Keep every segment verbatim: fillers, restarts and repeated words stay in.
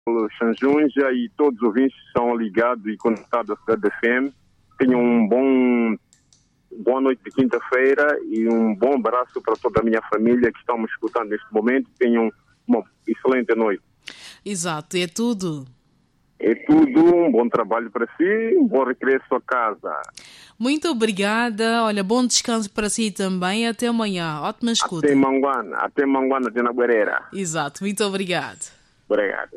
Xanjunja e todos os ouvintes que estão ligados e conectados à Cidade F M. Tenham um bom, boa noite de quinta-feira e um bom abraço para toda a minha família que estão me escutando neste momento. Tenham uma excelente noite. Exato, é tudo. É tudo, um bom trabalho para si, um bom regresso a casa. Muito obrigada, olha, bom descanso para si também, até amanhã, ótima escuta. Até Manguana, até Manguana de Naguarera. Exato, muito obrigado. Obrigado.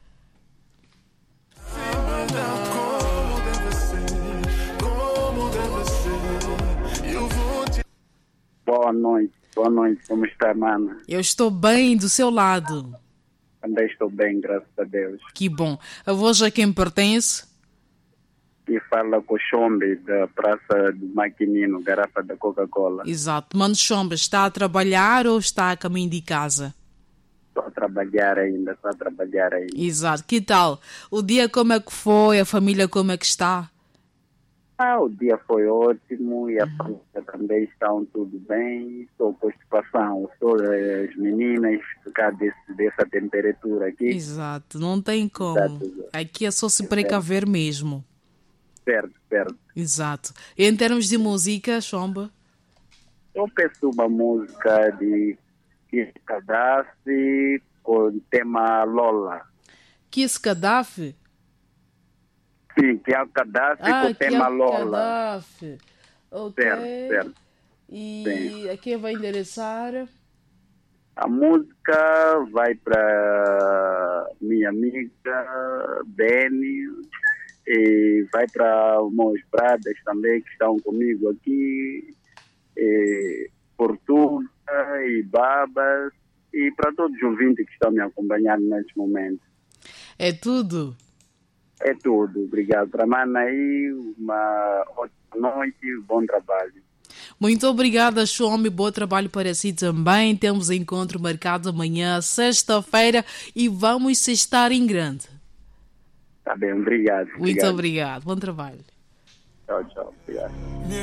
Boa noite, boa noite, como está, mana? Eu estou bem do seu lado. Também estou bem, graças a Deus. Que bom. A voz a quem pertence? E fala com o Chombe, da Praça do Maquinino, garrafa da Coca-Cola. Exato. Mano Chombe, está a trabalhar ou está a caminho de casa? Estou a trabalhar ainda, estou a trabalhar ainda. Exato. Que tal? O dia como é que foi? A família como é que está? Ah, o dia foi ótimo e a família também estão tudo bem. Estou constipação, estou as meninas ficar desse, dessa temperatura aqui. Exato, não tem como. Exato. Aqui é só se precaver mesmo. Certo, certo. Exato. E em termos de música, Chomba? Eu peço uma música de Kiss Gaddafi com o tema Lola. Kiss Gaddafi? Sim, que é o Gaddafi Ah, com o tema Lola. Gaddafi. Ok. Certo, certo. E Sim. a quem vai endereçar? A música vai para minha amiga Beni e vai para os meus bradas também que estão comigo aqui, e Portuga e Babas e para todos os ouvintes que estão me acompanhando neste momento. É tudo. É tudo. Obrigado para a mana aí. Uma ótima noite, bom trabalho. Muito obrigada, Chombe. Bom trabalho para si também. Temos encontro marcado amanhã, sexta-feira, e vamos estar em grande. Tá bem, obrigado. Muito obrigado. obrigado. Bom trabalho. Tchau, tchau. Obrigado.